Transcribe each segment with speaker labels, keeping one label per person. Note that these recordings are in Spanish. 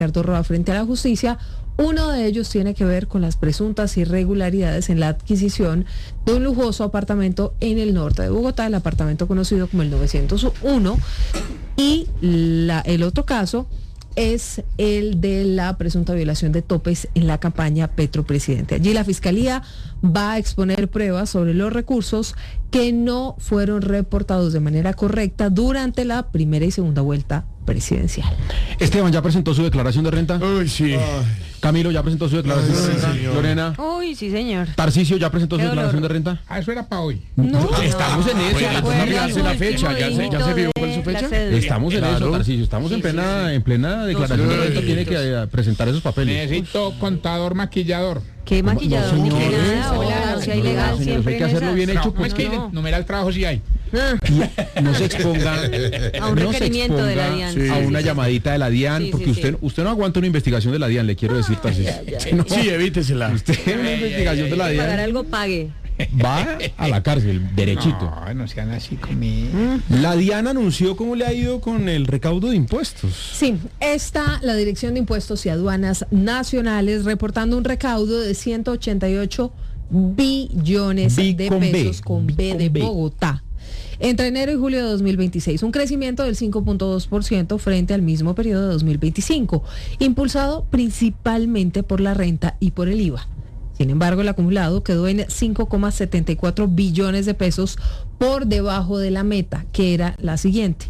Speaker 1: Ricardo Roa frente a la justicia. Uno de ellos tiene que ver con las presuntas irregularidades en la adquisición de un lujoso apartamento en el norte de Bogotá, el apartamento conocido como el 901, y el otro caso es el de la presunta violación de topes en la campaña Petro Presidente. Allí la Fiscalía va a exponer pruebas sobre los recursos que no fueron reportados de manera correcta durante la primera y segunda vuelta presidencial.
Speaker 2: Esteban, ¿ya presentó su declaración de renta?
Speaker 3: Uy, sí.
Speaker 2: Camilo, ¿ya presentó su declaración de renta?
Speaker 3: Señor.
Speaker 2: Lorena.
Speaker 4: Uy, sí, señor.
Speaker 2: Tarcisio, ¿ya presentó su
Speaker 4: Qué
Speaker 2: declaración de
Speaker 4: dolor.
Speaker 2: renta?
Speaker 3: Ah, eso era para hoy.
Speaker 1: No.
Speaker 2: Estamos en eso.
Speaker 3: Fíjate la fecha, ya se vio cuál es su fecha.
Speaker 2: Estamos en eso,
Speaker 3: Claro.
Speaker 2: Tarcisio. Estamos en plena declaración de renta. Tiene que presentar esos papeles.
Speaker 3: Necesito contador maquillador.
Speaker 4: ¿Qué maquillador?
Speaker 2: No,
Speaker 4: Ni
Speaker 2: señores.
Speaker 4: que nada, hola, o sea, ilegal
Speaker 2: Señores,
Speaker 4: siempre
Speaker 2: hay que
Speaker 4: en
Speaker 2: hacerlo
Speaker 4: esas.
Speaker 2: bien hecho,
Speaker 3: No,
Speaker 2: pues
Speaker 3: es que
Speaker 4: no.
Speaker 3: numeral trabajo sí hay.
Speaker 2: Y no se exponga
Speaker 4: A un requerimiento de la DIAN.
Speaker 2: a una
Speaker 4: Sí.
Speaker 2: llamadita de la DIAN,
Speaker 4: Sí,
Speaker 2: porque
Speaker 4: sí.
Speaker 2: usted no aguanta una investigación de la DIAN, le quiero decir, Tarcisio. No,
Speaker 3: Sí, evítesela.
Speaker 2: usted una investigación de la
Speaker 4: Pagar
Speaker 2: DIAN
Speaker 4: algo, pague.
Speaker 2: va a la cárcel, derechito.
Speaker 3: No sean así conmigo.
Speaker 2: La DIAN anunció cómo le ha ido con el recaudo de impuestos.
Speaker 1: Sí, está la Dirección de Impuestos y Aduanas Nacionales reportando un recaudo de 188 billones de pesos con B de Bogotá entre enero y julio de 2026, un crecimiento del 5.2% frente al mismo periodo de 2025, impulsado principalmente por la renta y por el IVA. Sin embargo, el acumulado quedó en 5,74 billones de pesos por debajo de la meta, que era la siguiente,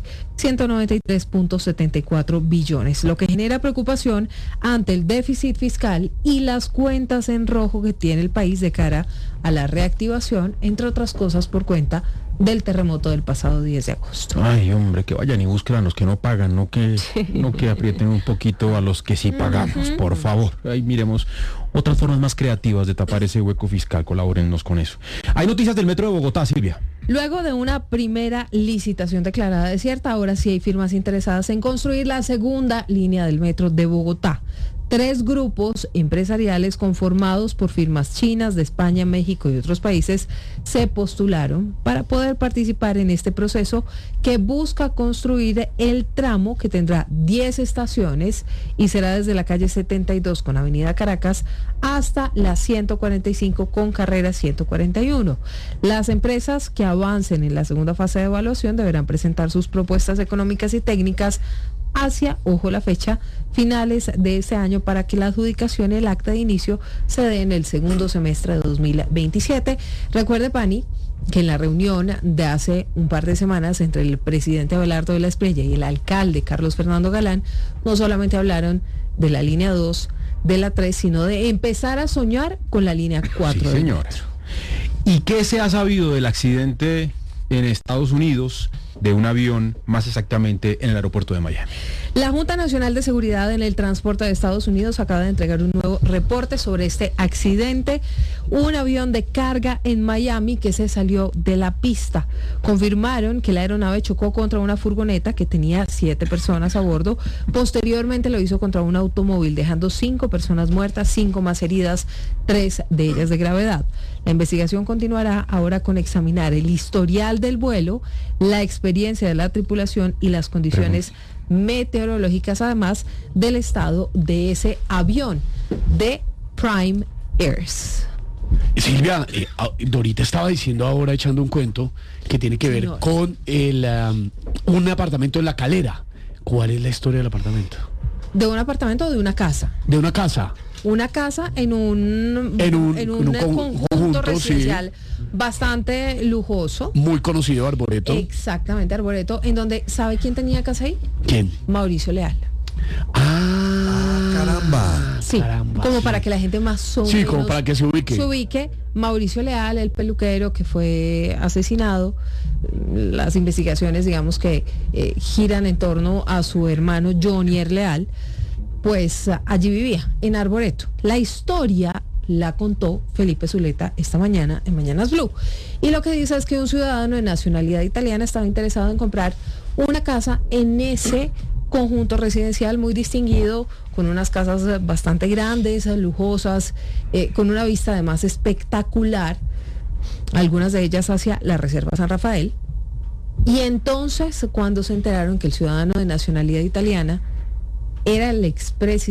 Speaker 1: 193.74 billones, lo que genera preocupación ante el déficit fiscal y las cuentas en rojo que tiene el país de cara a la reactivación, entre otras cosas por cuenta del terremoto del pasado 10 de agosto.
Speaker 2: Ay, hombre, que vayan y busquen a los que no pagan, no que aprieten un poquito a los que sí pagamos, por favor. Ahí miremos otras formas más creativas de tapar ese hueco fiscal, colabórennos con eso. Hay noticias del Metro de Bogotá, Silvia.
Speaker 1: Luego de una primera licitación declarada desierta, ahora sí hay firmas interesadas en construir la segunda línea del metro de Bogotá. 3 grupos empresariales conformados por firmas chinas de España, México y otros países se postularon para poder participar en este proceso que busca construir el tramo que tendrá 10 estaciones y será desde la calle 72 con Avenida Caracas hasta la 145 con carrera 141. Las empresas que avancen en la segunda fase de evaluación deberán presentar sus propuestas económicas y técnicas hacia, ojo la fecha, finales de este año para que la adjudicación y el acta de inicio se dé en el segundo semestre de 2027. Recuerde, Pani, que en la reunión de hace un par de semanas entre el presidente Abelardo de la Espriella y el alcalde Carlos Fernando Galán, no solamente hablaron de la línea 2, de la 3, sino de empezar a soñar con la línea 4.
Speaker 2: Sí, señora. ¿Y qué se ha sabido del accidente en Estados Unidos de un avión, más exactamente en el aeropuerto de Miami?
Speaker 1: La Junta Nacional de Seguridad en el Transporte de Estados Unidos acaba de entregar un nuevo reporte sobre este accidente. Un avión de carga en Miami que se salió de la pista. Confirmaron que la aeronave chocó contra una furgoneta que tenía 7 personas a bordo. Posteriormente lo hizo contra un automóvil, dejando 5 personas muertas, 5 más heridas, 3 de ellas de gravedad. La investigación continuará ahora con examinar el historial del vuelo, la experiencia de la tripulación y las condiciones meteorológicas, además del estado de ese avión de Prime Airs.
Speaker 5: Silvia, Dorita estaba diciendo ahora, echando un cuento, que tiene que ver con un apartamento en La Calera. ¿Cuál es la historia del apartamento?
Speaker 1: ¿De un apartamento o de una casa?
Speaker 5: De una casa.
Speaker 1: Una casa en un conjunto residencial bastante lujoso.
Speaker 5: Muy conocido, Arboreto.
Speaker 1: Exactamente, Arboreto, en donde, ¿sabe quién tenía casa ahí?
Speaker 5: ¿Quién?
Speaker 1: Mauricio Leal.
Speaker 5: Caramba.
Speaker 1: Sí,
Speaker 5: Caramba,
Speaker 1: como
Speaker 5: sí.
Speaker 1: para que la gente más o
Speaker 5: Sí,
Speaker 1: menos
Speaker 5: como para que se ubique.
Speaker 1: Mauricio Leal, el peluquero que fue asesinado. Las investigaciones, digamos que giran en torno a su hermano Johnny Leal. Pues allí vivía, en Arboreto. La historia la contó Felipe Zuleta esta mañana en Mañanas Blue. Y lo que dice es que un ciudadano de nacionalidad italiana estaba interesado en comprar una casa en ese conjunto residencial muy distinguido, con unas casas bastante grandes, lujosas, con una vista además espectacular, algunas de ellas hacia la Reserva San Rafael. Y entonces, cuando se enteraron que el ciudadano de nacionalidad italiana era el expresidente